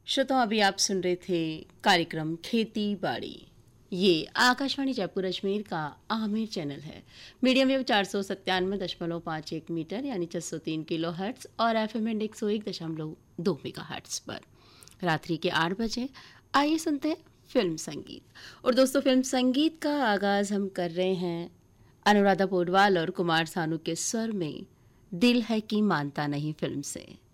श्रोताओं, अभी आप सुन रहे थे कार्यक्रम खेती बाड़ी। ये आकाशवाणी जयपुर अजमेर का आमिर चैनल है। मीडियम वेव 497.51 मीटर यानी 603 किलो हर्ट्स और एफएम 101.2 मेगा हर्ट्स पर रात्रि के 8 बजे आइए सुनते हैं फिल्म संगीत। और दोस्तों, फिल्म संगीत का आगाज हम कर रहे हैं अनुराधा पौडवाल और कुमार सानू के स्वर में दिल है कि मानता नहीं फिल्म से।